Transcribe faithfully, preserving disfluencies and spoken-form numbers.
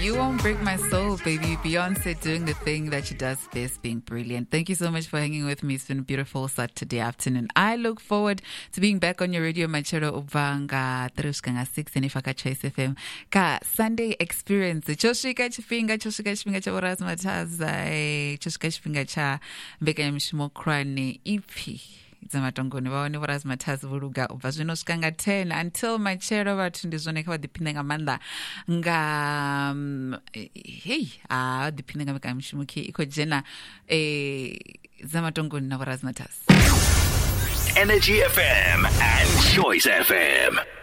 You won't break my soul, baby. Beyonce doing the thing that she does best, being brilliant. Thank you so much for hanging with me. It's been a beautiful Saturday afternoon. I look forward to being back on your radio, Machero Ubanga, Trushkanga six, and Ifaka Choice F M. Ka Sunday experience. Choshika Chifinga, Choshika Chifinga Chaboras Matazai, Choshika Chifinga Cha, Beka Mshmokrani, Ipi. Zamatongoni vaone voras matazi vuruga ubva zvinosvika ten until machero vatu ndizvoneka vadhipinda ngamanda nga hey ah dhipinda ngameka mshimuki iko jena eh zamatongoni na voras matazi Energy F M and Choice F M.